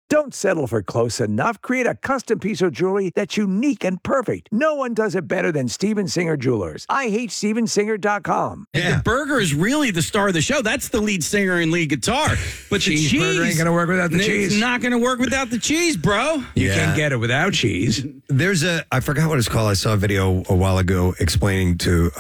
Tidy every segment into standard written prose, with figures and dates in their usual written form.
Don't settle for close enough. Create a custom piece of jewelry that's unique and perfect. No one does it better than Steven Singer Jewelers. IHateStevenSinger.com. Yeah. The burger is really the star of the show. That's the lead singer and lead guitar. But the cheese ain't going to work without the cheese. It's not going to work without the cheese, bro. You can't get it without cheese. There's I forgot what it's called. I saw a video a while ago explaining to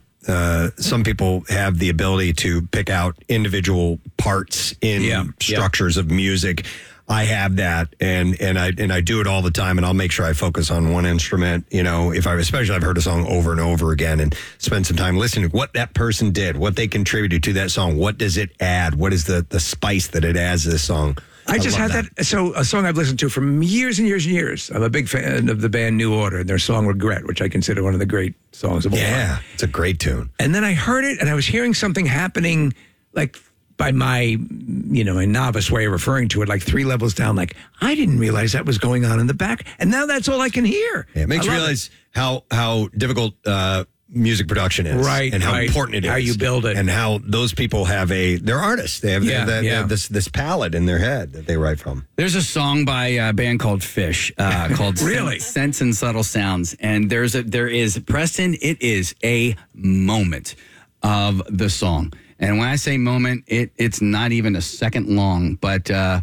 some people have the ability to pick out individual parts in structures of music. I have that, and I do it all the time, and I'll make sure I focus on one instrument. You know, especially I've heard a song over and over again, and spend some time listening to what that person did, what they contributed to that song, what does it add, what is the spice that it adds to this song. I just had that. So a song I've listened to for years and years and years. I'm a big fan of the band New Order and their song Regret, which I consider one of the great songs of all time. Yeah, it's a great tune. And then I heard it, and I was hearing something happening, like by my novice way of referring to it, like 3 levels down. Like, I didn't realize that was going on in the back. And now that's all I can hear. Yeah, it makes you realize how difficult music production is. Right. And how important it is. How you build it. And how those people they're artists. They have this palette in their head that they write from. There's a song by a band called Fish called Really? Sense and Subtle Sounds. And there is, Preston, it is a moment of the song. And when I say moment, it's not even a second long, but the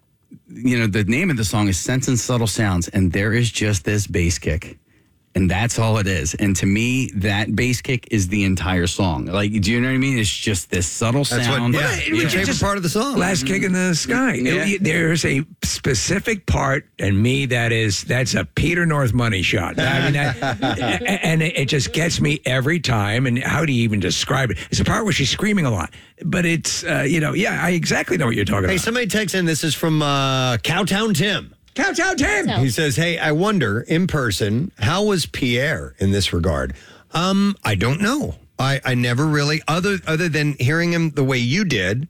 name of the song is Sense and Subtle Sounds, and there is just this bass kick. And that's all it is. And to me, that bass kick is the entire song. Like, do you know what I mean? It's just this subtle sound. That's my favorite part of the song. Last Kick in the Sky. Yeah. There's a specific part, and that's a Peter North money shot. I mean, and it just gets me every time. And how do you even describe it? It's a part where she's screaming a lot. But it's, I exactly know what you're talking about. Hey, somebody texts in. This is from Cowtown Tim. Cowtown Tim. He says, hey, I wonder, in person, how was Pierre in this regard? I don't know. I never really, other than hearing him the way you did,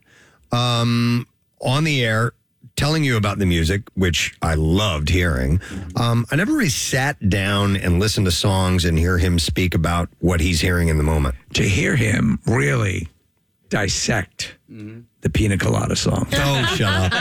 on the air, telling you about the music, which I loved hearing. I never really sat down and listened to songs and hear him speak about what he's hearing in the moment. To hear him really dissect the Pina Colada song. Oh, shut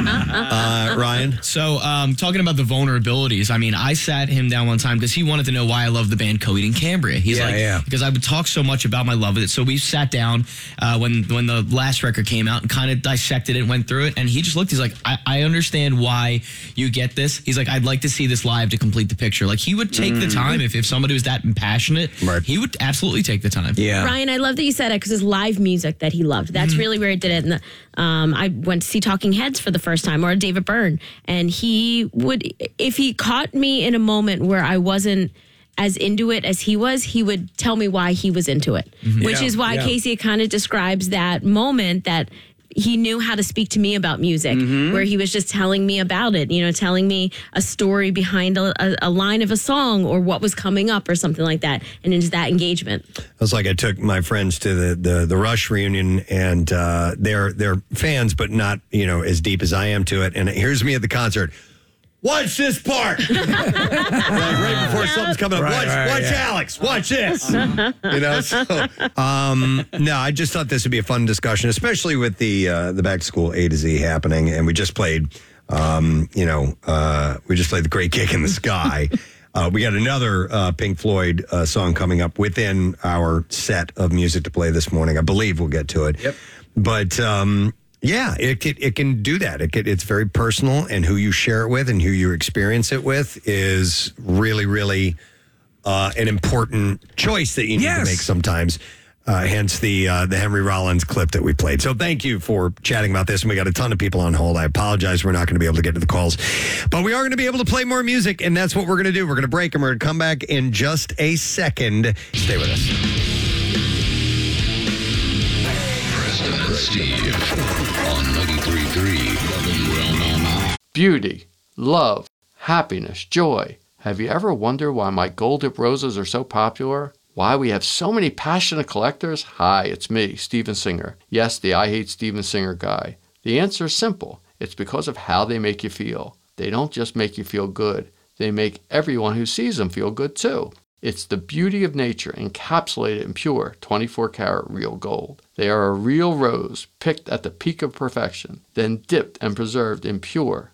up. Ryan? So, talking about the vulnerabilities, I mean, I sat him down one time because he wanted to know why I love the band Coheed and Cambria. He's because I would talk so much about my love of it. So we sat down when the last record came out and kind of dissected it and went through it. And he just looked, he's like, I understand why you get this. He's like, I'd like to see this live to complete the picture. Like, he would take the time if somebody was that passionate, he would absolutely take the time. Yeah. Ryan, I love that you said it because it's live music that he loved. That's really where he did it. And I went to see Talking Heads for the first time, or David Byrne, and he would, if he caught me in a moment where I wasn't as into it as he was, he would tell me why he was into it, which is why Casey kind of describes that moment that he knew how to speak to me about music, where he was just telling me about it, telling me a story behind a line of a song or what was coming up or something like that. And it's that engagement. It was like I took my friends to the Rush reunion, and they're fans, but not, as deep as I am to it. And here's me at the concert. Watch this part. Right before something's coming up. Watch Alex. Watch this. No, I just thought this would be a fun discussion, especially with the back to school A to Z happening. And we just played, The Great Kick in the Sky. We got another Pink Floyd song coming up within our set of music to play this morning. I believe we'll get to it. Yep. But, yeah, it can do that. It's very personal, and who you share it with and who you experience it with is really, really an important choice that you need to make sometimes. Hence the Henry Rollins clip that we played. So thank you for chatting about this. And we got a ton of people on hold. I apologize. We're not going to be able to get to the calls. But we are going to be able to play more music, and that's what we're going to do. We're going to break, and we're going to come back in just a second. Stay with us. Preston and Steve on 93.3 WMMR. Beauty, love, happiness, joy. Have you ever wondered why my gold dip roses are so popular? Why we have so many passionate collectors? Hi, it's me, Steven Singer. Yes, the I Hate Steven Singer guy. The answer is simple. It's because of how they make you feel. They don't just make you feel good. They make everyone who sees them feel good too. It's the beauty of nature encapsulated in pure 24-karat real gold. They are a real rose picked at the peak of perfection, then dipped and preserved in pure